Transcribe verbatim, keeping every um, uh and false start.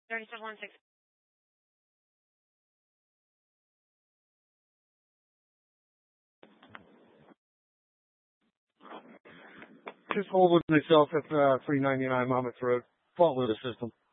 thirty-seven one six. Just hold with myself at uh, three ninety-nine Monmouth Road. Fault with the system.